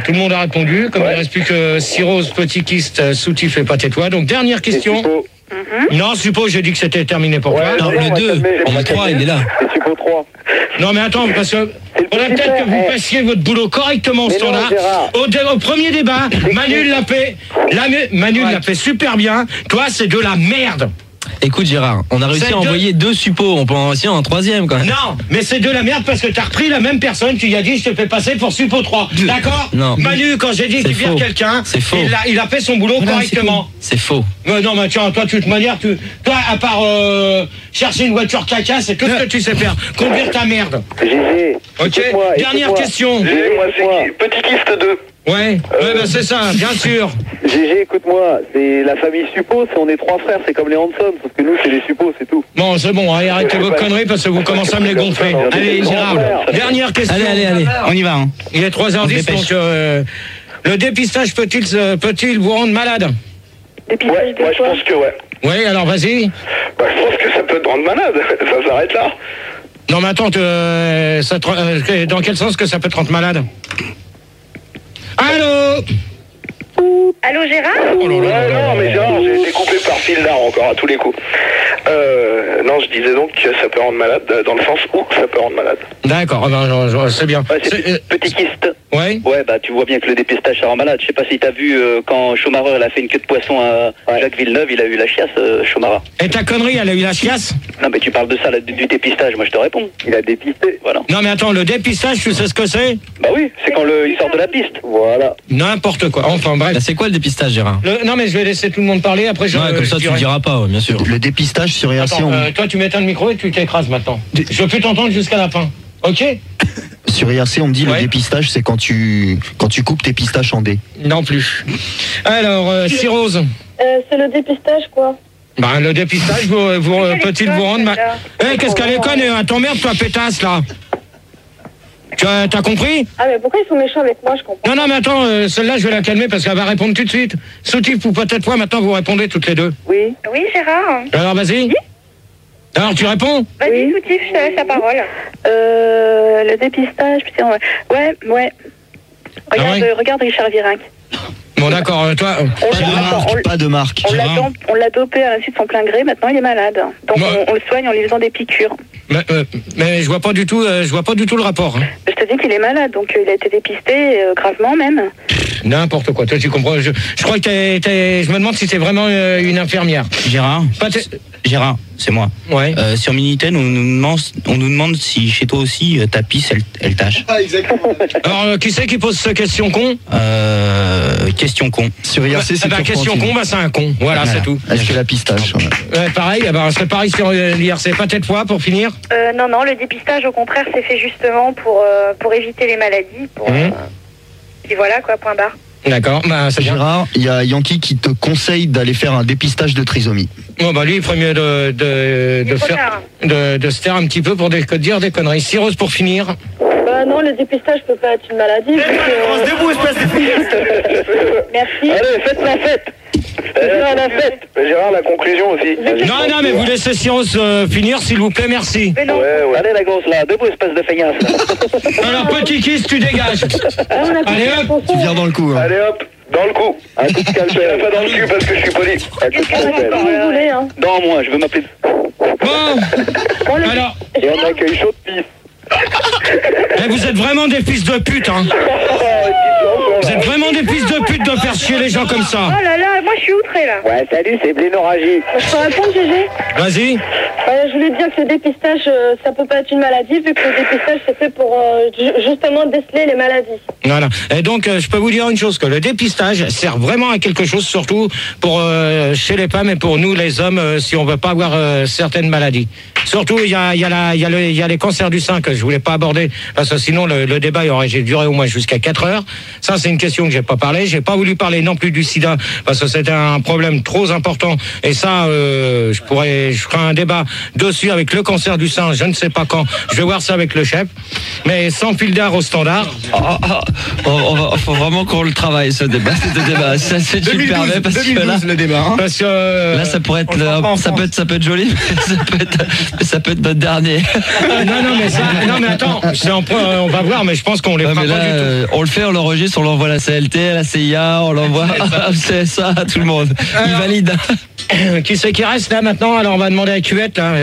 Tout le monde a répondu. Comme il ne reste plus que Cirrhose, Petit Kyste, Soutif et Pâté-toi. Donc, dernière question. Non, suppose, j'ai dit que c'était terminé pour toi. Non, le 2. On va 3, il est là. C'est suppos 3. Non, mais attends, parce que faudrait peut-être que vous passiez votre boulot correctement au standard. Au premier débat, Manu l'a fait. Manu l'a fait super bien. Toi, c'est de la merde. Écoute Gérard, on a réussi à envoyer 2 suppos, on peut en envoyer un 3e quand même. Non, mais c'est de la merde parce que t'as repris la même personne, tu lui as dit je te fais passer pour suppo 3. D'accord? Non. Manu, quand j'ai dit qu'il vire quelqu'un, il a fait son boulot correctement. C'est faux. Non, mais tiens, toi, de toute manière, toi, à part chercher une voiture caca, c'est tout ce que tu sais faire. Conduire ta merde. GG. Ok, dernière question. GG, moi, c'est Petit Kyste 2. Ouais, bah c'est ça, bien sûr. GG, écoute-moi, c'est la famille Suppos, on est 3 frères, c'est comme les Hanson, sauf que nous, c'est les Suppos, c'est tout. Bon, c'est bon, allez, arrêtez vos conneries parce que vous commencez à me les gonfler. Allez, Gérard, dernière question. Allez, on y va. Hein. Il est 3h10, donc le dépistage peut-il vous rendre malade? Ouais, moi je pense que ouais. Oui, alors vas-y. Bah, je pense que ça peut te rendre malade, ça s'arrête là. Non, mais attends, dans quel sens que ça peut te rendre malade? Allô? Allô Gérard? Oh là là, non mais Gérard, j'ai été coupé par fil d'art encore à tous les coups. Non, je disais donc que ça peut rendre malade, dans le sens où ça peut rendre malade. D'accord, c'est bien. Ouais, c'est Petit Kyste. Ouais. Ouais, bah tu vois bien que le dépistage ça rend malade. Je sais pas si t'as vu quand Schumacher il a fait une queue de poisson à Jacques Villeneuve, il a eu la chiasse, Schumacher. Et ta connerie, elle a eu la chiasse? Non mais tu parles de ça, là, du dépistage, moi je te réponds. Il a dépisté, voilà. Non mais attends, le dépistage, tu sais ce que c'est? Bah oui, c'est quand il sort de la piste. Voilà. N'importe quoi, enfin bref. Là, c'est quoi le dépistage Gérard? Non mais je vais laisser tout le monde parler, après Ouais, comme ça tu ne diras pas, bien sûr. Le dépistage sur IRC, toi tu m'éteins le micro et tu t'écrases maintenant. Je veux plus t'entendre jusqu'à la fin, ok? Sur IRC, on me dit le dépistage, c'est quand tu coupes tes pistaches en dés. Non plus. Alors, Cirrhose. C'est le dépistage quoi. Bah, le dépistage peut-il vous rendre malade? Qu'est-ce qu'elle est conne, hein, t'emmerdes toi pétasse là. T'as compris? Ah mais pourquoi ils sont méchants avec moi, je comprends. Non mais attends, celle-là je vais la calmer parce qu'elle va répondre tout de suite. Soutif ou peut-être toi, maintenant vous répondez toutes les deux. Oui. Oui Gérard. Alors vas-y. Oui. Alors tu réponds? Vas-y Soutif, je te laisse la parole. Le dépistage, putain, ouais. Regarde Richard Virenque. Bon d'accord, toi... Pas de marque. On l'a dopé à la suite de son plein gré, maintenant il est malade. Donc on le soigne en lui faisant des piqûres. Mais je vois pas du tout le rapport. Hein. Je te dis qu'il est malade, donc il a été dépisté gravement même. N'importe quoi, toi tu comprends. Je crois que je me demande si c'est vraiment une infirmière. Gérard, c'est moi. Ouais. Sur Minitel, on nous demande si chez toi aussi ta pisse elle tâche. Ah exactement. Alors qui c'est qui pose cette question con? Question con. Sur IRC, c'est question con, c'est un con. Voilà, c'est tout. Est-ce que la pistache? Pareil, c'est pareil sur l'IRC. Peut-être fois pour finir? Non, le dépistage au contraire c'est fait justement pour éviter les maladies. Et voilà quoi, point barre. D'accord, c'est bien. Gérard, il y a Yankee qui te conseille d'aller faire un dépistage de trisomie. Bon lui il ferait mieux de se taire un petit peu pour dire des conneries. Cirrhose pour finir. Bah non, le dépistage peut pas être une maladie. On se debout, espèce de... Merci. Allez, faites la fête. Gérard, la conclusion aussi. Non, mais vous laissez Cirrhose finir, s'il vous plaît, merci. Ouais. Allez, la grosse là, debout, espèce de feignasse. Alors, Petit Kyste, tu dégages. Allez, hop. Tu viens dans le coup. Hein. Allez, hop. Dans le cou. Un coup de scalpel. Pas dans le cul parce que je suis poli. Un coup de scalpel. Non, moi, je veux m'appeler. Bon. Alors. Et on accueille chaud de pisse. Vous êtes vraiment des fils de pute, hein. Vous êtes vraiment des fils de pute de faire chier les gens comme ça. Oh là là, moi je suis outré là. Ouais, salut, c'est Blénoragie. Je peux répondre, Gégé? Vas-y. Je voulais dire que le dépistage, ça peut pas être une maladie, vu que le dépistage c'est fait pour justement déceler les maladies. Voilà. Et donc, je peux vous dire une chose, que le dépistage sert vraiment à quelque chose, surtout pour chez les femmes et pour nous les hommes, si on veut pas avoir certaines maladies. Surtout, il y a les cancers du sein que je voulais pas aborder, parce que sinon le débat aurait duré au moins jusqu'à 4 heures. Ça, c'est une question que j'ai pas parlé. J'ai pas voulu parler et non plus du sida, parce que c'était un problème trop important. Et ça, je ferai un débat dessus avec le cancer du sein, je ne sais pas quand. Je vais voir ça avec le chef. Mais sans fil d'art au standard. Faut vraiment qu'on le travaille, ce débat. Ça, c'est super bien, parce que là, le débat. Hein. Parce que là, ça pourrait être, ça peut être joli, mais ça peut être notre dernier. non mais attends, on va voir, mais je pense qu'on les fera pas du tout. On le fait, on l'enregistre, on l'envoie à la CLT, à la CIA, on l'envoie c'est ça à tout le monde. Il valide. Qui c'est qui reste là maintenant? Alors on va demander à Cuvette là.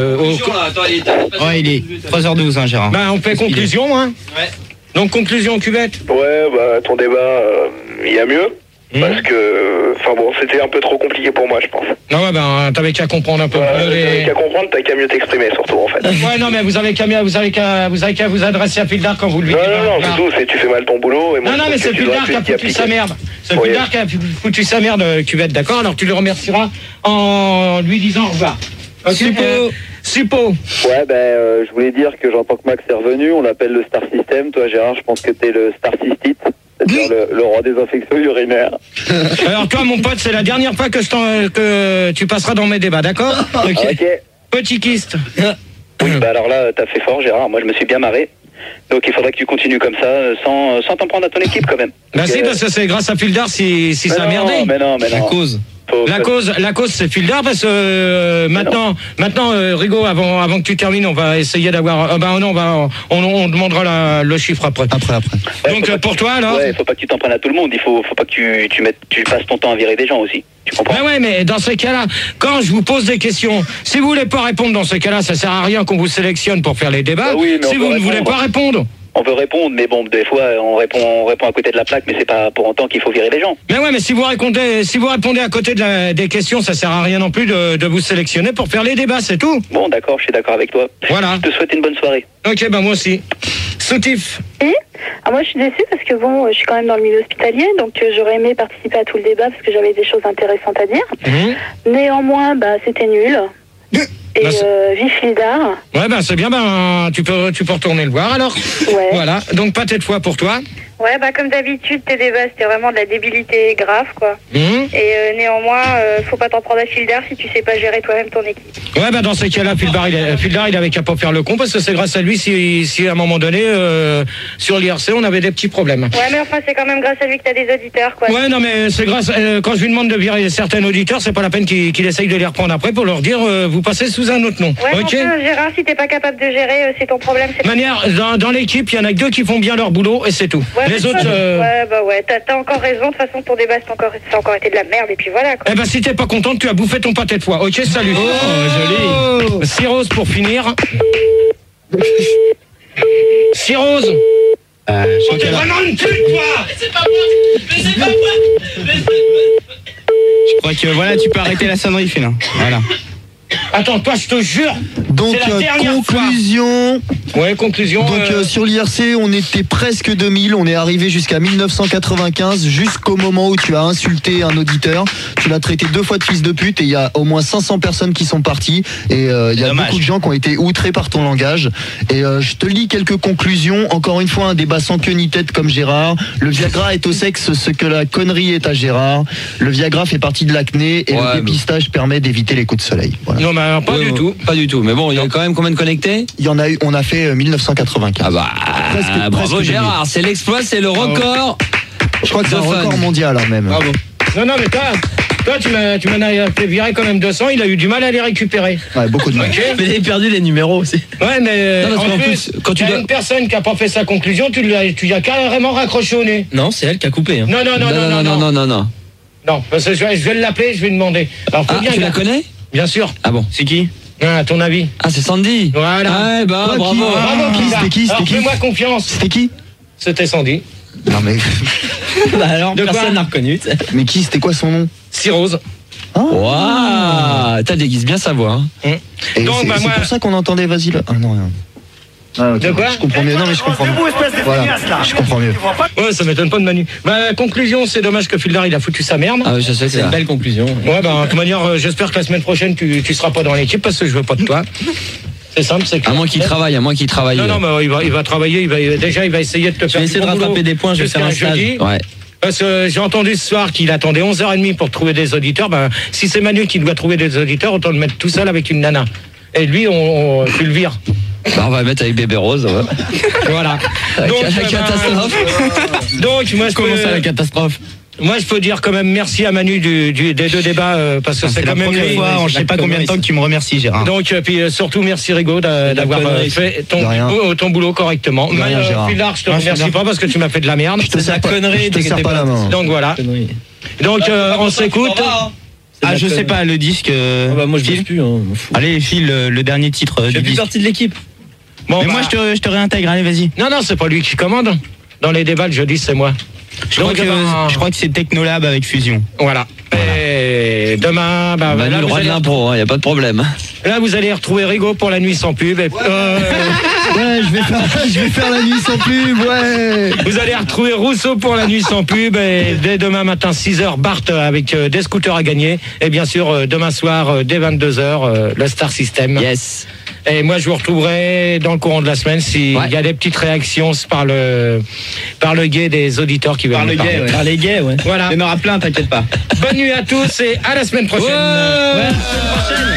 Il est 3h12, hein, Gérard. On fait conclusion, hein. Ouais. Donc conclusion, Cuvette. Ouais, ton débat, il y a mieux. Parce que, c'était un peu trop compliqué pour moi, je pense. Non, t'avais qu'à comprendre un peu mieux. T'avais qu'à comprendre, t'as qu'à mieux t'exprimer, surtout, en fait. Ouais, non, mais vous avez qu'à vous adresser à Fildar quand vous le dites. Non, surtout, c'est tu fais mal ton boulot. Et moi, non, mais c'est Fildar qui a foutu sa merde. C'est Fildar qui a foutu sa merde, Cuvette, d'accord? Alors tu le remercieras en lui disant au revoir. Suppo. Ouais, je voulais dire que j'entends que Max est revenu, on l'appelle le Star System. Toi, Gérard, je pense que t'es le Star Cystite. C'est-à-dire le roi des infections urinaires. Alors toi, mon pote, c'est la dernière fois que tu passeras dans mes débats, d'accord? Ok. Petit kyste. Oui, alors là, t'as fait fort, Gérard. Moi, je me suis bien marré. Donc, il faudrait que tu continues comme ça, sans t'en prendre à ton équipe, quand même. Si, parce que c'est grâce à Fildar si ça a merdé. Mais non. La cause, c'est Fildar, parce que maintenant, Rigaud, avant que tu termines, on va essayer d'avoir. On demandera le chiffre après. Ouais, donc pour toi, alors. Ouais, faut pas que tu t'en prennes à tout le monde. Il faut pas que tu passes ton temps à virer des gens aussi. Tu comprends? Mais dans ces cas-là, quand je vous pose des questions, si vous voulez pas répondre dans ces cas-là, ça sert à rien qu'on vous sélectionne pour faire les débats. Si vous ne voulez pas répondre. On veut répondre, mais des fois, on répond à côté de la plaque, mais c'est pas pour autant qu'il faut virer les gens. Mais si vous répondez à côté des questions, ça sert à rien non plus de vous sélectionner pour faire les débats, c'est tout. Bon, d'accord, je suis d'accord avec toi. Voilà. Je te souhaite une bonne soirée. Ok, moi aussi. Soutif. Moi, je suis déçue parce que je suis quand même dans le milieu hospitalier, donc j'aurais aimé participer à tout le débat parce que j'avais des choses intéressantes à dire. Néanmoins, c'était nul. Et vive Fildar. Ouais, c'est bien, tu peux retourner le voir alors. Ouais. Voilà, donc pas de foi pour toi. Ouais, comme d'habitude, tes débats, c'était vraiment de la débilité grave, quoi. Et néanmoins, faut pas t'en prendre à Fildar si tu sais pas gérer toi-même ton équipe. Ouais, dans ces cas-là, Fildar, il avait qu'à pas faire le con, parce que c'est grâce à lui si à un moment donné, sur l'IRC, on avait des petits problèmes. Ouais, mais enfin, c'est quand même grâce à lui que t'as des auditeurs, quoi. Ouais, non, mais c'est grâce, quand je lui demande de virer certains auditeurs, c'est pas la peine qu'il essaye de les reprendre après pour leur dire, vous passez sous un autre nom. Ouais, ok. Gérard, si t'es pas capable de gérer, c'est ton problème. Dans l'équipe, il y en a que 2 qui font bien leur boulot, et c'est tout. Ouais, les autres. Ouais, t'as encore raison. De toute façon, ton débat, ça a encore été de la merde, et puis voilà, quoi. Si t'es pas contente, tu as bouffé ton pâté de foie. Ok, salut. Joli. Cyrose pour finir. Cyrose. T'es vraiment une pute, toi. Mais c'est pas moi. Je crois que tu peux arrêter la sonnerie, Phil. Voilà. Attends, toi, je te jure. Donc, conclusion. Ouais, conclusion. Donc, sur l'IRC, on était presque 2000. On est arrivé jusqu'à 1995, jusqu'au moment où tu as insulté un auditeur. Tu l'as traité 2 fois de fils de pute et il y a au moins 500 personnes qui sont parties. Et il y a beaucoup de gens qui ont été outrés par ton langage. Et je te lis quelques conclusions. Encore une fois, un débat sans queue ni tête comme Gérard. Le Viagra est au sexe ce que la connerie est à Gérard. Le Viagra fait partie de l'acné et le dépistage permet d'éviter les coups de soleil. Voilà. Non, mais pas du tout. Pas du tout. Mais bon, il y a quand même combien de connectés? Il y en a eu, on a fait 1995. Bravo Gérard, c'est l'exploit, c'est le record. Je crois que c'est un record mondial même. Bravo. Non, mais toi, tu m'en as fait virer quand même 200, il a eu du mal à les récupérer. Ouais, beaucoup de mal. Okay. Mais il a perdu les numéros aussi. Ouais, mais en plus, quand tu as une personne qui a pas fait sa conclusion, tu lui as carrément raccroché au nez. Non, c'est elle qui a coupé. Hein. Non. Non, parce que je vais l'appeler, je vais lui demander. Alors, tu la connais? Bien sûr. Ah bon? C'est qui? À ton avis? Ah, c'est Sandy. Voilà. Ouais, bravo. C'était qui? Fais-moi confiance. C'était qui? C'était Sandy. Non mais. Alors, personne n'a reconnu. Mais qui? C'était quoi son nom? Cyrose. Waouh, t'as déguisé bien sa voix. Hein. Donc, c'est pour ça qu'on entendait, vas-y là. Ah non, rien. Ah, okay. De quoi? Je comprends mieux. Non mais je comprends mieux. Voilà, je comprends mieux. Ouais, ça m'étonne pas de Manu. Conclusion, c'est dommage que Fildar il a foutu sa merde. Ah oui, je sais, c'est une belle conclusion. Ouais, de toute manière, j'espère que la semaine prochaine tu seras pas dans l'équipe parce que je veux pas de toi. C'est simple, c'est que. À moins qu'il travaille, Non, mais il va travailler, il va essayer de te faire. Je vais essayer de rattraper des points, je vais faire un stage. Ouais. Parce que j'ai entendu ce soir qu'il attendait 11h30 pour trouver des auditeurs. Ben, si c'est Manu qui doit trouver des auditeurs, autant le mettre tout seul avec une nana. Et lui, tu le vires. Bah, on va mettre avec Bébé Rose. Ouais. Voilà. Donc, la catastrophe. Donc, moi, Comment ça, la catastrophe? Moi, je peux dire quand même merci à Manu des deux débats parce que c'est la quand même première fois, je sais pas combien de temps que tu me remercies, Gérard. Donc, puis surtout merci Rigaud d'avoir fait ton boulot correctement. Philard, je te remercie pas parce que tu m'as fait de la merde. Je te sers pas la main. Donc voilà. Donc on s'écoute. Ah, je sais pas, le disque. Bah moi je bouge plus. Allez, file le dernier titre du disque. Je fais plus partie de l'équipe. Bon, mais moi je te réintègre, allez, vas-y. Non, c'est pas lui qui commande. Dans les débats le jeudi, c'est moi. Je crois que c'est Technolab avec Fusion. Voilà. Et demain, là, le roi de l'impro, y a pas de problème. Là, vous allez retrouver Rigaud pour la nuit sans pub. Et, ouais, je vais faire la nuit sans pub, ouais. Vous allez retrouver Rousseau pour la nuit sans pub. Et dès demain matin, 6h, Bart avec des scooters à gagner. Et bien sûr, demain soir, dès 22h, le Star System. Yes. Et moi, je vous retrouverai dans le courant de la semaine s'il y a des petites réactions par le guet des auditeurs qui veulent parler. Par les gays, ouais. Voilà. Il y en aura plein, t'inquiète pas. Bonne nuit à tous et à la semaine prochaine. Ouais.